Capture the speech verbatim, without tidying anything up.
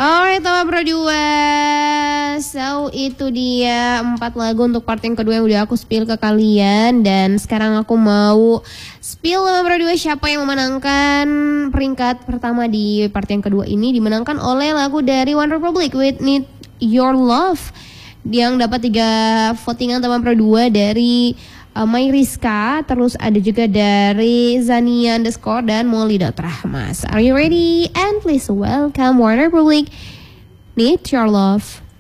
Alright, teman Pro dua. So, itu dia empat lagu untuk part yang kedua yang udah aku spill ke kalian. Dan sekarang aku mau spill teman Pro dua siapa yang memenangkan peringkat pertama di part yang kedua ini. Dimenangkan oleh lagu dari One Republic with Need Your Love, yang dapat tiga votingan teman Pro dua dari uh, Mai Rizka. Terus ada juga dari Zania underscore dan Molly Rahmas. Are you ready? And please welcome One Republic, Need Your Love.